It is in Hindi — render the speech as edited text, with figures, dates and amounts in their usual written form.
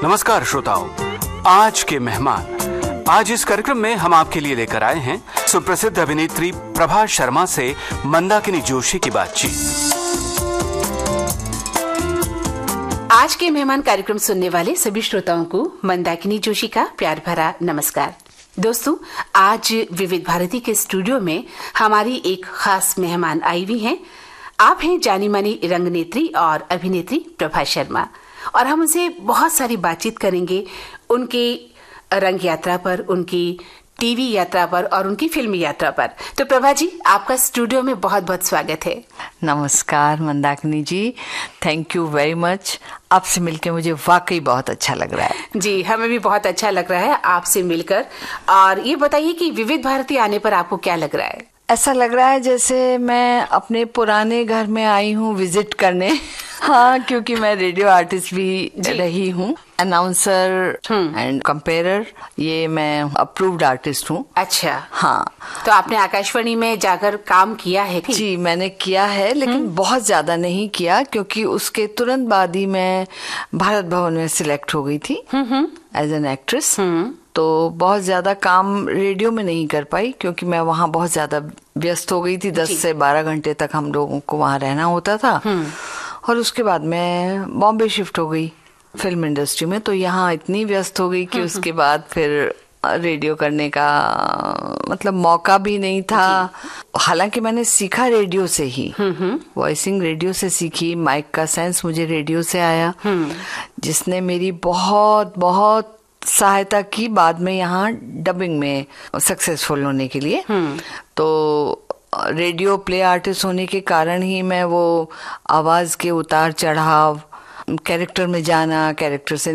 नमस्कार श्रोताओं, आज के मेहमान। आज इस कार्यक्रम में हम आपके लिए लेकर आए हैं सुप्रसिद्ध अभिनेत्री प्रभा शर्मा से मंदाकिनी जोशी की बातचीत। आज के मेहमान कार्यक्रम सुनने वाले सभी श्रोताओं को मंदाकिनी जोशी का प्यार भरा नमस्कार। दोस्तों, आज विविध भारती के स्टूडियो में हमारी एक खास मेहमान आई हुई हैं। आप हैं जानी मानी रंगनेत्री और अभिनेत्री प्रभा शर्मा, और हम उनसे बहुत सारी बातचीत करेंगे उनकी रंग यात्रा पर, उनकी टीवी यात्रा पर और उनकी फिल्मी यात्रा पर। तो प्रभा जी, आपका स्टूडियो में बहुत बहुत स्वागत है। नमस्कार मंदाकिनी जी, थैंक यू वेरी मच। आपसे मिलकर मुझे वाकई बहुत अच्छा लग रहा है। जी, हमें भी बहुत अच्छा लग रहा है आपसे मिलकर। और ये बताइए कि विविध भारती आने पर आपको क्या लग रहा है? ऐसा लग रहा है जैसे मैं अपने पुराने घर में आई हूँ विजिट करने। हाँ, क्योंकि मैं रेडियो आर्टिस्ट भी रही हूँ, अनाउंसर एंड कंपेयरर, ये मैं अप्रूव्ड आर्टिस्ट हूँ। अच्छा, हाँ। तो आपने आकाशवाणी में जाकर काम किया है कि? जी, मैंने किया है, लेकिन बहुत ज्यादा नहीं किया, क्योंकि उसके तुरंत बाद ही मैं भारत भवन में सिलेक्ट हो गई थी एज एन एक्ट्रेस। तो बहुत ज्यादा काम रेडियो में नहीं कर पाई, क्योंकि मैं वहाँ बहुत ज्यादा व्यस्त हो गई थी। 10 से 12 घंटे तक हम लोगों को वहाँ रहना होता था। और उसके बाद मैं बॉम्बे शिफ्ट हो गई फिल्म इंडस्ट्री में, तो यहाँ इतनी व्यस्त हो गई कि उसके बाद फिर रेडियो करने का मतलब मौका भी नहीं था। हालांकि मैंने सीखा रेडियो से ही, वॉइसिंग रेडियो से सीखी, माइक का सेंस मुझे रेडियो से आया, जिसने मेरी बहुत बहुत सहायता की बाद में यहाँ डबिंग में सक्सेसफुल होने के लिए। तो रेडियो प्ले आर्टिस्ट होने के कारण ही मैं वो आवाज के उतार चढ़ाव, कैरेक्टर में जाना, कैरेक्टर से